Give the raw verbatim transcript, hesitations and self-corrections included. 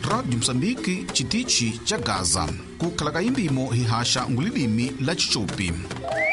Radio Msambiki chitichi cha Gaza. Kukhala kayimbimo hihasha ngulilimi la Chichupi.